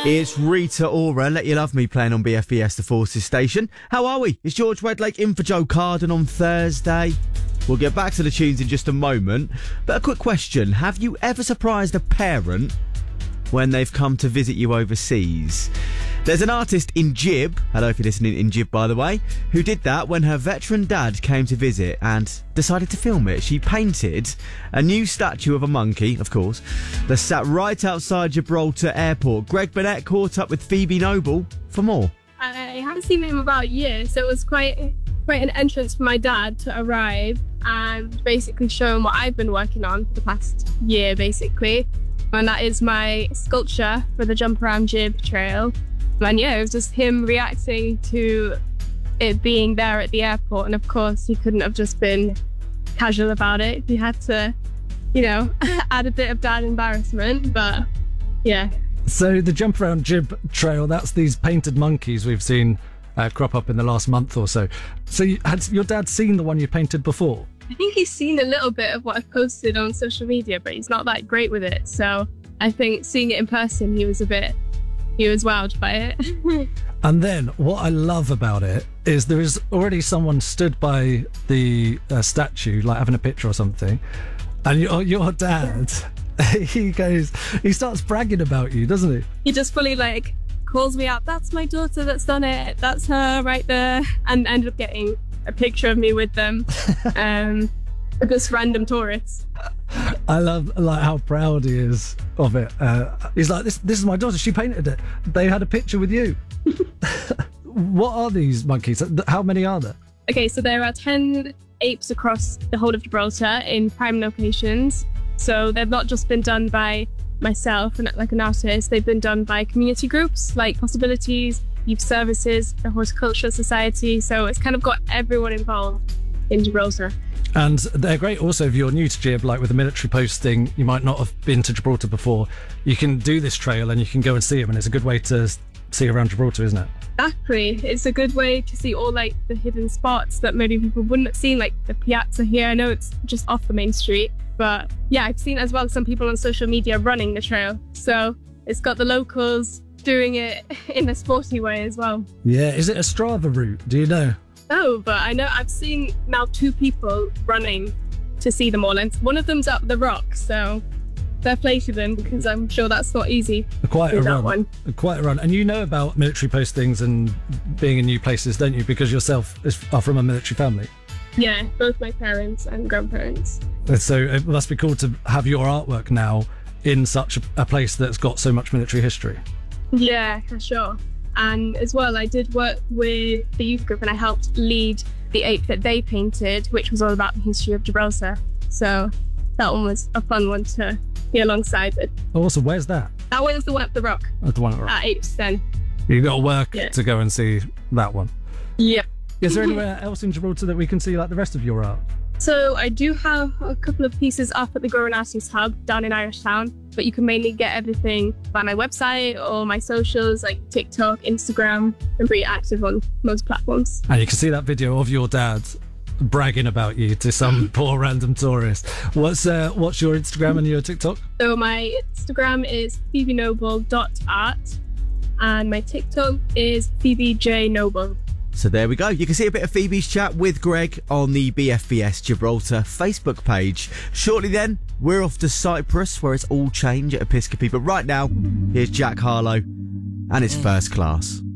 It's Rita Ora, Let You Love Me, playing on BFBS The Forces station. How are we? Is George Wedlake in for Joe Carden on Thursday? We'll get back to the tunes in just a moment. But a quick question. Have you ever surprised a parent when they've come to visit you overseas? There's an artist in Jib, hello if you're listening in Jib by the way, who did that when her veteran dad came to visit and decided to film it. She painted a new statue of a monkey, of course, that sat right outside Gibraltar Airport. Greg Burnett caught up with Phoebe Noble for more. I haven't seen him about a year, so it was quite an entrance for my dad to arrive and basically show him what I've been working on for the past year, basically. And that is my sculpture for the Jump Around Jib Trail. And yeah, it was just him reacting to it being there at the airport. And of course, he couldn't have just been casual about it. He had to, add a bit of dad embarrassment. But yeah. So the Jump Around Jib Trail, that's these painted monkeys we've seen crop up in the last month or so. So had your dad seen the one you painted before? I think he's seen a little bit of what I've posted on social media, but he's not that great with it. So I think seeing it in person, he was wowed by it. And then what I love about it is there is already someone stood by the statue, like having a picture or something. And your dad, he starts bragging about you, doesn't he? He just fully calls me out. That's my daughter that's done it. That's her right there. And ended up getting a picture of me with them. Just random tourists. I love how proud he is of it. He's like, this is my daughter. She painted it. They had a picture with you. What are these monkeys? How many are there? Okay, so there are 10 apes across the whole of Gibraltar in prime locations. So they've not just been done by myself and like an artist. They've been done by community groups like Possibilities, Youth Services, the Horticultural Society. So it's kind of got everyone involved in Gibraltar. And they're great also if you're new to Jib, like with a military posting, you might not have been to Gibraltar before. You can do this trail and you can go and see them, and it's a good way to see around Gibraltar, isn't it? Exactly. It's a good way to see all the hidden spots that many people wouldn't have seen, like the piazza here. I know it's just off the main street, but yeah, I've seen as well some people on social media running the trail. So it's got the locals doing it in a sporty way as well. Yeah, is it a Strava route? Do you know? Oh, but I know I've seen now 2 people running to see them all, and one of them's up the rock, so fair play to them because I'm sure that's not easy. Quite a run. And you know about military postings and being in new places, don't you? Because yourself are from a military family. Yeah, both my parents and grandparents. So it must be cool to have your artwork now in such a place that's got so much military history. Yeah, for sure. And as well, I did work with the youth group and I helped lead the ape that they painted, which was all about the history of Gibraltar. So that one was a fun one to be alongside with. Oh, awesome. Where's that? That one is the one up the rock. The one up the rock. At Apes Den. You've got to work to go and see that one. Yep. Is there anywhere else in Gibraltar that we can see like the rest of your art? So I do have a couple of pieces up at the Growing Artists Hub down in Irish Town, but you can mainly get everything by my website or my socials like TikTok, Instagram. I'm pretty active on most platforms. And you can see that video of your dad bragging about you to some poor random tourist. What's your Instagram and your TikTok? So my Instagram is phoebenoble.art and my TikTok is phoebejnoble. So there we go. You can see a bit of Phoebe's chat with Greg on the BFBS Gibraltar Facebook page. Shortly then, we're off to Cyprus, where it's all change at Episcopi. But right now, here's Jack Harlow and it's First Class.